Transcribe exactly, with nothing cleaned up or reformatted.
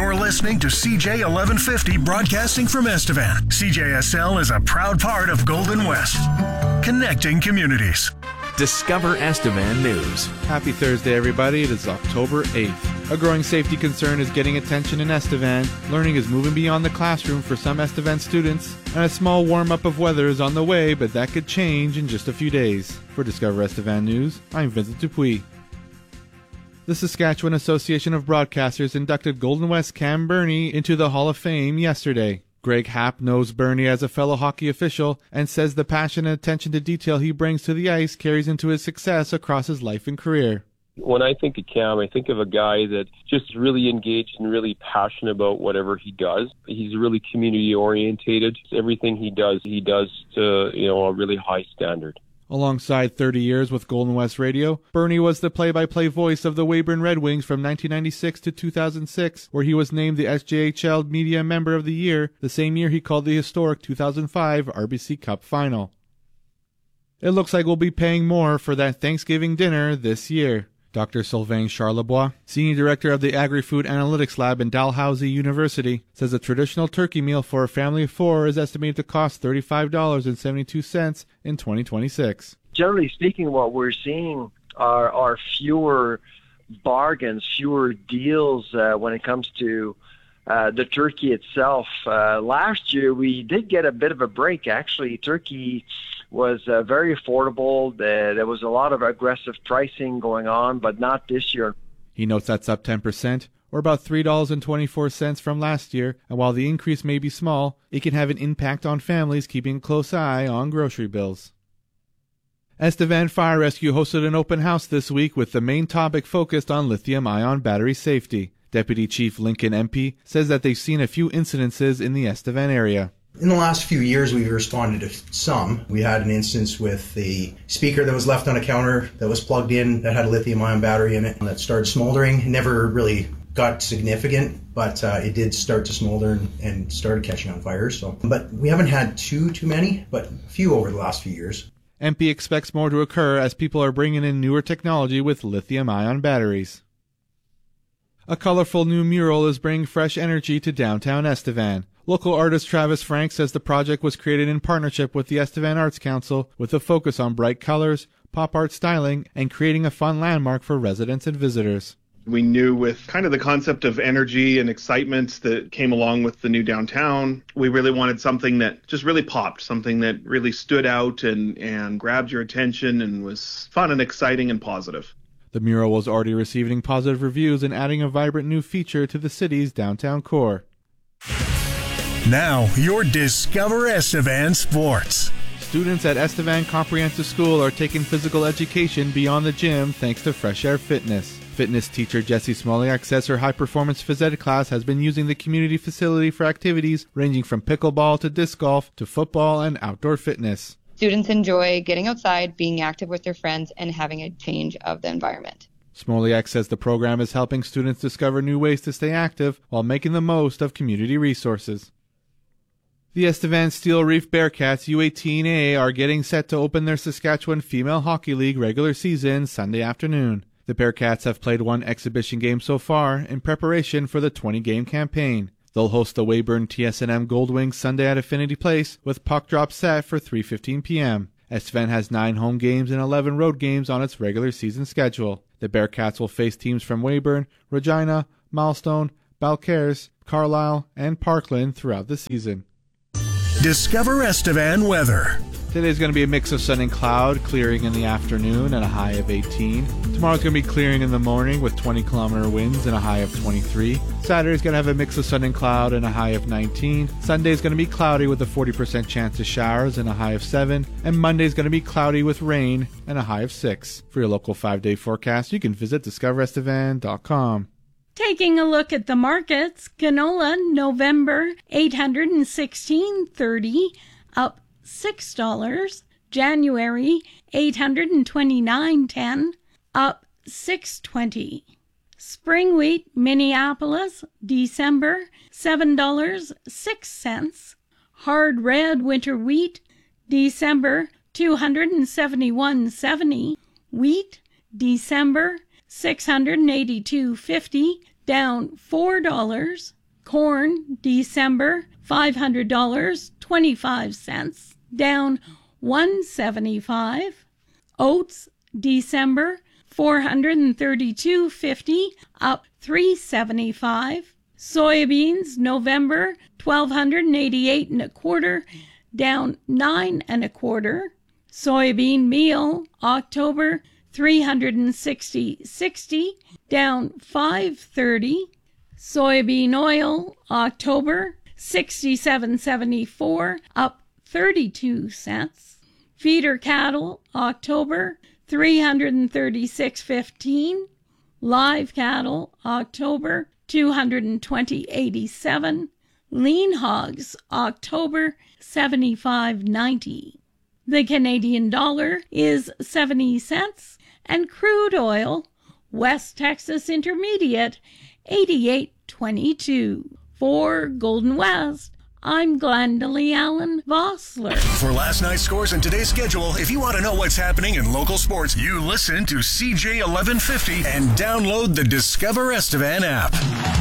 You're listening to C J eleven fifty broadcasting from Estevan. C J S L is a proud part of Golden West, connecting communities. Discover Estevan News. Happy Thursday, everybody. It is October eighth. A growing safety concern is getting attention in Estevan. Learning is moving beyond the classroom for some Estevan students, and a small warm-up of weather is on the way, but that could change in just a few days. For Discover Estevan News, I'm Vincent Dupuis. The Saskatchewan Association of Broadcasters inducted Golden West Cam Burney into the Hall of Fame yesterday. Greg Happ knows Burney as a fellow hockey official and says the passion and attention to detail he brings to the ice carries into his success across his life and career. When I think of Cam, I think of a guy that just really engaged and really passionate about whatever he does. He's really community orientated. Everything he does, he does to, you know, a really high standard. Alongside thirty years with Golden West Radio, Burney was the play-by-play voice of the Weyburn Red Wings from nineteen ninety-six to two thousand six, where he was named the S J H L Media Member of the Year, the same year he called the historic two thousand five R B C Cup Final. It looks like we'll be paying more for that Thanksgiving dinner this year. Doctor Sylvain Charlebois, Senior Director of the Agri-Food Analytics Lab in Dalhousie University, says a traditional turkey meal for a family of four is estimated to cost thirty-five dollars and seventy-two cents in twenty twenty-six. Generally speaking, what we're seeing are, are fewer bargains, fewer deals uh, when it comes to uh, the turkey itself. Uh, last year, we did get a bit of a break. Actually, turkey was uh, very affordable. Uh, there was a lot of aggressive pricing going on, but not this year. He notes that's up ten percent, or about three dollars and twenty-four cents from last year, and while the increase may be small, it can have an impact on families keeping a close eye on grocery bills. Estevan Fire Rescue hosted an open house this week with the main topic focused on lithium-ion battery safety. Deputy Chief Lincoln Empey says that they've seen a few incidences in the Estevan area. In the last few years, we've responded to some. We had an instance with a speaker that was left on a counter that was plugged in that had a lithium-ion battery in it that started smoldering. It never really got significant, but uh, it did start to smolder and, and started catching on fire. So, but we haven't had too, too many, but a few over the last few years. M P expects more to occur as people are bringing in newer technology with lithium-ion batteries. A colorful new mural is bringing fresh energy to downtown Estevan. Local artist Travis Frank says the project was created in partnership with the Estevan Arts Council with a focus on bright colors, pop art styling, and creating a fun landmark for residents and visitors. We knew with kind of the concept of energy and excitement that came along with the new downtown, we really wanted something that just really popped, something that really stood out and, and grabbed your attention and was fun and exciting and positive. The mural was already receiving positive reviews and adding a vibrant new feature to the city's downtown core. Now, your Discover Estevan Sports. Students at Estevan Comprehensive School are taking physical education beyond the gym thanks to Fresh Air Fitness. Fitness teacher Jessie Smoliak says her high-performance phys ed class has been using the community facility for activities ranging from pickleball to disc golf to football and outdoor fitness. Students enjoy getting outside, being active with their friends, and having a change of the environment. Smoliak says the program is helping students discover new ways to stay active while making the most of community resources. The Estevan Steel Reef Bearcats U eighteen A are getting set to open their Saskatchewan Female Hockey League regular season Sunday afternoon. The Bearcats have played one exhibition game so far in preparation for the twenty-game campaign. They'll host the Weyburn T S N M Goldwings Sunday at Affinity Place with puck drop set for three fifteen p.m. Estevan has nine home games and eleven road games on its regular season schedule. The Bearcats will face teams from Weyburn, Regina, Milestone, Balcarres, Carlisle, and Parkland throughout the season. Discover Estevan weather. Today's going to be a mix of sun and cloud, clearing in the afternoon and a high of eighteen. Tomorrow's going to be clearing in the morning with twenty kilometer winds and a high of twenty-three. Saturday's going to have a mix of sun and cloud and a high of nineteen. Sunday's going to be cloudy with a forty percent chance of showers and a high of seven. And Monday's going to be cloudy with rain and a high of six. For your local five-day forecast, you can visit discover estevan dot com. Taking a look at the markets, canola November eight hundred sixteen thirty up six dollars. January eight hundred twenty-nine ten up six twenty. Spring wheat Minneapolis December seven dollars and six cents. Hard red winter wheat December two hundred seventy-one seventy. Wheat December six hundred eighty-two fifty. down four dollars. Corn, December, five hundred dollars and twenty-five cents, down one dollar and seventy-five cents. Oats, December, four hundred thirty-two dollars and fifty cents, up three dollars and seventy-five cents. Soybeans, November, twelve hundred eighty-eight and a quarter, down nine and a quarter. Soybean meal, October, three hundred sixty dollars and sixty cents, down five dollars and thirty cents. Soybean oil, October, sixty-seven dollars and seventy-four cents, up thirty-two cents. Feeder cattle, October, three hundred thirty-six dollars and fifteen cents. Live cattle, October, two hundred twenty dollars and eighty-seven cents. Lean hogs, October, seventy-five dollars and ninety cents. The Canadian dollar is seventy cents, and crude oil, West Texas Intermediate, eighty-eight twenty-two. For Golden West, I'm Glendalee Allen Vossler. For last night's scores and today's schedule, if you want to know what's happening in local sports, you listen to C J eleven fifty and download the Discover Estevan app.